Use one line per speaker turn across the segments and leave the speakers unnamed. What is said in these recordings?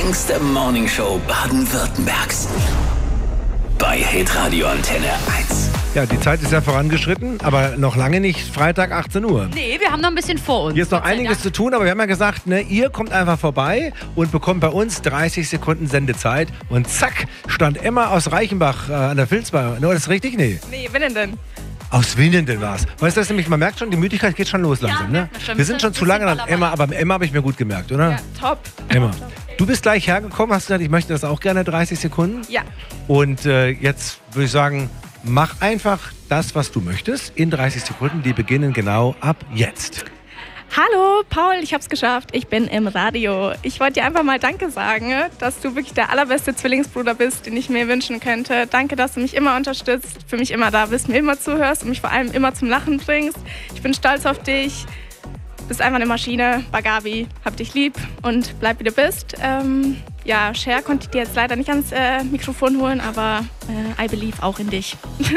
längste Morningshow Baden-Württembergs. Bei Hitradio Antenne 1.
Ja, die Zeit ist ja vorangeschritten, aber noch lange nicht Freitag 18 Uhr.
Nee, wir haben noch ein bisschen vor uns.
Hier ist noch einiges zu tun, aber wir haben ja gesagt, ne, ihr kommt einfach vorbei und bekommt bei uns 30 Sekunden Sendezeit. Und zack, stand Emma aus Reichenbach an der Vilsbar. No, das ist richtig? Nee.
Nee, Winnenden.
Aus Winnenden war es. Weißt du, das nämlich, man merkt schon, die Müdigkeit geht schon los langsam. Ne? Wir sind schon zu lange an Emma, aber Emma habe ich mir gut gemerkt, oder?
Ja, top.
Emma. Du bist gleich hergekommen, hast gesagt, ich möchte das auch gerne 30 Sekunden.
Ja.
Und jetzt würde ich sagen, mach einfach das, was du möchtest, in 30 Sekunden. Die beginnen genau ab jetzt.
Hallo, Paul, ich hab's geschafft. Ich bin im Radio. Ich wollte dir einfach mal Danke sagen, dass du wirklich der allerbeste Zwillingsbruder bist, den ich mir wünschen könnte. Danke, dass du mich immer unterstützt, für mich immer da bist, mir immer zuhörst und mich vor allem immer zum Lachen bringst. Ich bin stolz auf dich. Bist einfach eine Maschine. Bagabi, hab dich lieb und bleib wie du bist. Ja, Cher konnte ich dir jetzt leider nicht ans Mikrofon holen, aber I believe auch in dich.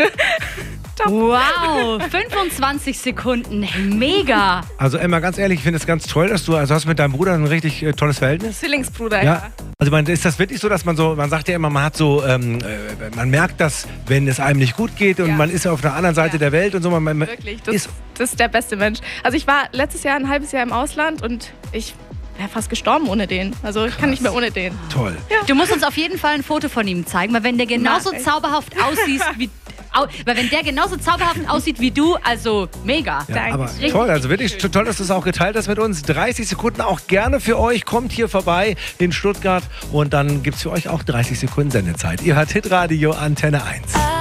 Wow, 25 Sekunden, mega.
Also Emma, ganz ehrlich, ich finde es ganz toll, dass du, also hast mit deinem Bruder ein richtig tolles Verhältnis.
Zwillingsbruder, ja.
Also ist das wirklich so, dass man sagt ja immer, man hat so, man merkt das, wenn es einem nicht gut geht und man ist auf der anderen Seite der Welt und so.
Wirklich, das ist der beste Mensch. Also ich war letztes Jahr ein halbes Jahr im Ausland und ich wäre fast gestorben ohne den. Also ich kann nicht mehr ohne den.
Toll.
Ja. Du musst uns auf jeden Fall ein Foto von ihm zeigen, weil wenn der genauso zauberhaft aussieht wie du, also mega.
Ja, aber toll, also wirklich toll, dass du es auch geteilt hast mit uns. 30 Sekunden auch gerne für euch. Kommt hier vorbei in Stuttgart und dann gibt es für euch auch 30 Sekunden Sendezeit. Ihr hört Hitradio Antenne 1.